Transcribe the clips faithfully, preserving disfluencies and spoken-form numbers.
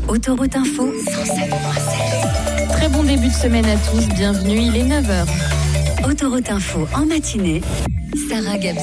Autoroute Info cent sept point sept. Très bon début de semaine à tous, bienvenue, il est neuf heures. Autoroute Info en matinée, Sarah Gabzi.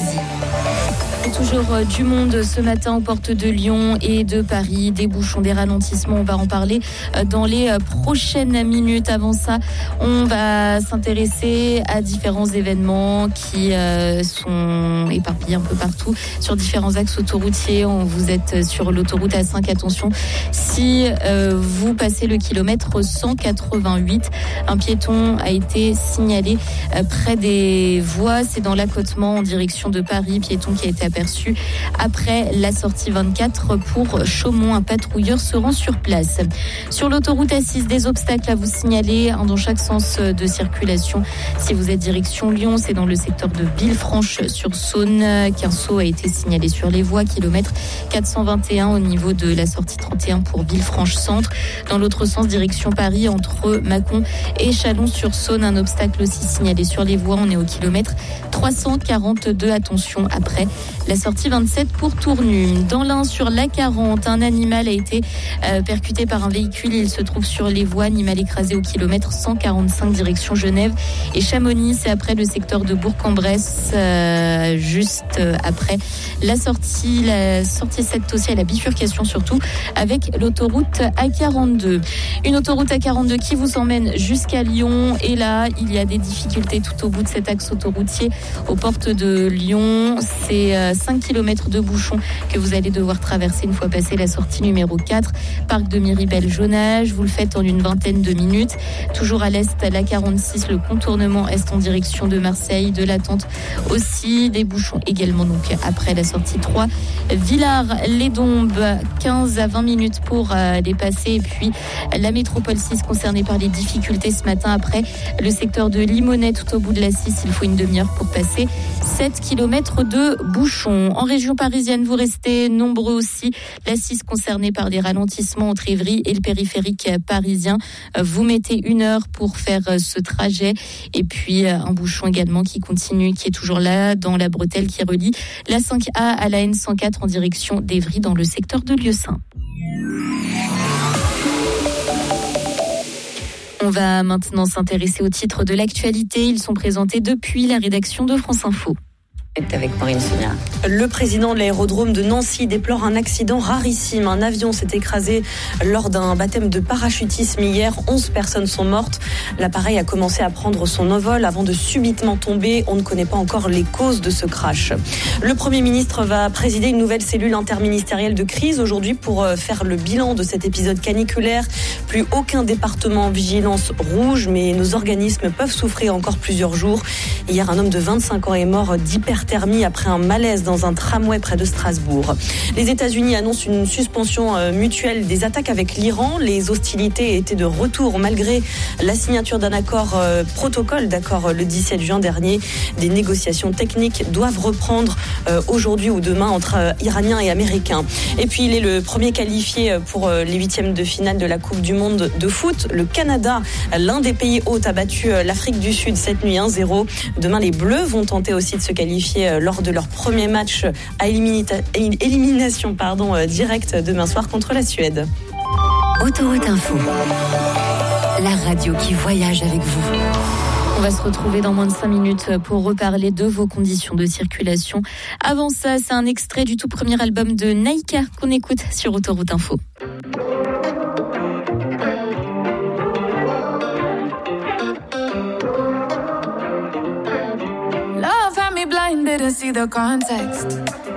Toujours euh, du monde ce matin aux portes de Lyon et de Paris, des bouchons, des ralentissements, on va en parler euh, dans les euh, prochaines minutes. Avant ça, on va s'intéresser à différents événements qui euh, sont éparpillés un peu partout sur différents axes autoroutiers. On, vous êtes sur l'autoroute A cinq, attention, si euh, vous passez le kilomètre cent quatre-vingt-huit, un piéton a été signalé euh, près des voies, c'est dans l'accotement en direction de Paris, piéton qui a été aperçu après la sortie vingt-quatre pour Chaumont. Un patrouilleur se rend sur place. Sur l'autoroute A six, des obstacles à vous signaler, un dans chaque sens de circulation. Si vous êtes direction Lyon, c'est dans le secteur de Villefranche-sur-Saône qu'un saut a été signalé sur les voies, kilomètre quatre cent vingt et un au niveau de la sortie trente et un pour Villefranche-Centre. Dans l'autre sens, direction Paris, entre Mâcon et Chalon-sur-Saône, un obstacle aussi signalé sur les voies. On est au kilomètre trois cent quarante-deux. Attention, après la sortie vingt-sept pour Tournu. Dans l'Ain, sur l'A quarante, un animal a été euh, percuté par un véhicule. Il se trouve sur les voies. Animal écrasé au kilomètre cent quarante-cinq, direction Genève et Chamonix. C'est après le secteur de Bourg-en-Bresse, euh, juste euh, après la sortie, la sortie sept aussi, à la bifurcation surtout, avec l'autoroute A quarante-deux. Une autoroute A quarante-deux qui vous emmène jusqu'à Lyon. Et là, il y a des difficultés tout au bout de cet axe autoroutier aux portes de Lyon. C'est euh, cinq kilomètres de bouchons que vous allez devoir traverser une fois passé la sortie numéro quatre, parc de Miribel-Jonage. Vous le faites en une vingtaine de minutes. Toujours à l'est, l'A quarante-six, le contournement est en direction de Marseille, de l'attente aussi, des bouchons également donc après la sortie trois. Villars-les-Dombes, quinze à vingt minutes pour euh, les passer. Et puis la métropole six concernée par les difficultés ce matin après le secteur de Limonest, tout au bout de la six, il faut une demi-heure pour passer sept kilomètres de bouchons. En région parisienne, vous restez nombreux aussi. La six concernée par des ralentissements entre Évry et le périphérique parisien. Vous mettez une heure pour faire ce trajet. Et puis un bouchon également qui continue, qui est toujours là dans la bretelle qui relie la cinq A à la N cent quatre en direction d'Évry dans le secteur de Lieusaint. On va maintenant s'intéresser aux titres de l'actualité. Ils sont présentés depuis la rédaction de France Info. Avec Marine Sonia. Le président de l'aérodrome de Nancy déplore un accident rarissime. Un avion s'est écrasé lors d'un baptême de parachutisme hier. onze personnes sont mortes. L'appareil a commencé à prendre son envol avant de subitement tomber. On ne connaît pas encore les causes de ce crash. Le Premier ministre va présider une nouvelle cellule interministérielle de crise aujourd'hui pour faire le bilan de cet épisode caniculaire. Plus aucun département en vigilance rouge, mais nos organismes peuvent souffrir encore plusieurs jours. Hier, un homme de vingt-cinq ans est mort d'hyperthermie après un malaise dans un tramway près de Strasbourg. Les États-Unis annoncent une suspension mutuelle des attaques avec l'Iran. Les hostilités étaient de retour malgré la signature d'un accord euh, protocole d'accord le dix-sept juin dernier. Des négociations techniques doivent reprendre euh, aujourd'hui ou demain entre euh, Iraniens et Américains. Et puis il est le premier qualifié pour euh, les huitièmes de finale de la Coupe du Monde de foot. Le Canada, l'un des pays hôtes, a battu euh, l'Afrique du Sud cette nuit un zéro. Demain, les Bleus vont tenter aussi de se qualifier lors de leur premier match à éliminita- élimination pardon, directe demain soir contre la Suède. Autoroute Info, la radio qui voyage avec vous. On va se retrouver dans moins de cinq minutes pour reparler de vos conditions de circulation. Avant ça, c'est un extrait du tout premier album de Naïka qu'on écoute sur Autoroute Info. Didn't see the context.